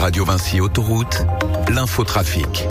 Radio Vinci Autoroute, l'infotrafic.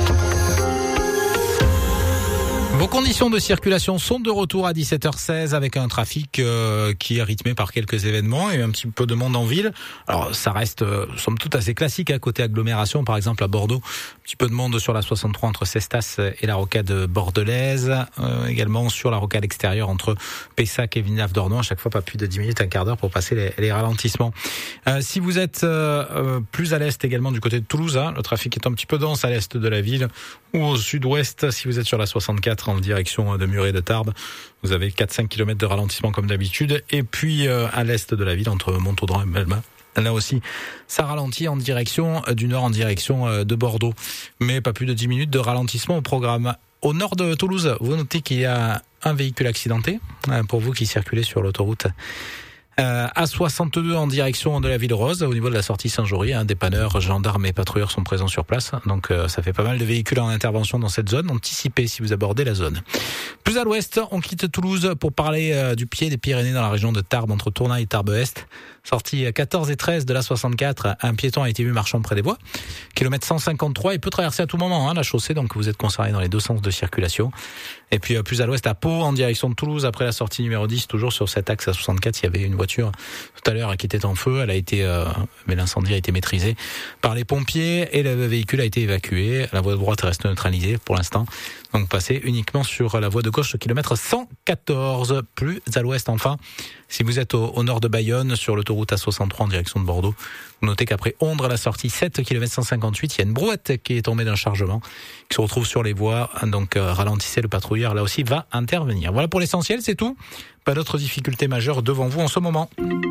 Vos conditions de circulation sont de retour à 17h16 avec un trafic qui est rythmé par quelques événements et un petit peu de monde en ville. Alors ça reste somme toute assez classique à côté agglomération, par exemple à Bordeaux. Un petit peu de monde sur la 63 entre Cestas et la rocade bordelaise. Également sur la rocade extérieure entre Pessac et Villeneuve-d'Ornon. À chaque fois pas plus de 10 minutes, un quart d'heure pour passer les ralentissements. Si vous êtes plus à l'est également du côté de Toulouse, le trafic est un petit peu dense à l'est de la ville ou au sud-ouest si vous êtes sur la 64 en direction de Muret de Tarbes. Vous avez 4-5 km de ralentissement comme d'habitude. Et puis à l'est de la ville entre Montaudran et Melma. Là aussi, ça ralentit en direction du nord, en direction de Bordeaux. Mais pas plus de 10 minutes de ralentissement au programme. Au nord de Toulouse, vous notez qu'il y a un véhicule accidenté. Pour vous qui circulez sur l'autoroute A62 en direction de la Ville Rose, au niveau de la sortie Saint-Jory, dépanneurs, gendarmes et patrouilleurs sont présents sur place. Donc ça fait pas mal de véhicules en intervention dans cette zone. Anticipez si vous abordez la zone. Plus à l'ouest, on quitte Toulouse pour parler du pied des Pyrénées dans la région de Tarbes, entre Tournai et Tarbes-Est. Sortie 14 et 13 de la 64, un piéton a été vu marchant près des voies. Kilomètre 153, il peut traverser à tout moment la chaussée, donc vous êtes concerné dans les deux sens de circulation. Et puis plus à l'ouest, à Pau, en direction de Toulouse, après la sortie numéro 10, toujours sur cet axe à 64, il y avait une voiture tout à l'heure qui était en feu. Elle a été, mais l'incendie a été maîtrisé par les pompiers et le véhicule a été évacué. La voie de droite reste neutralisée pour l'instant. Donc passez uniquement sur la voie de gauche, kilomètre 114. Plus à l'ouest enfin, si vous êtes au nord de Bayonne, sur l'autoroute A63 en direction de Bordeaux, vous notez qu'après Ondres, la sortie 7 km 158, il y a une brouette qui est tombée d'un chargement, qui se retrouve sur les voies. Donc ralentissez, le patrouilleur là aussi va intervenir. Voilà pour l'essentiel, c'est tout. Pas d'autres difficultés majeures devant vous en ce moment.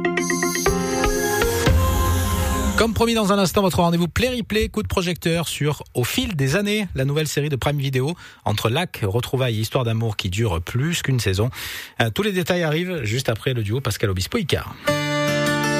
Comme promis, dans un instant, votre rendez-vous Play-Replay, coup de projecteur sur Au fil des années, la nouvelle série de Prime Video, entre lac, retrouvailles et histoire d'amour qui dure plus qu'une saison. Tous les détails arrivent juste après le duo Pascal Obispo-Icard.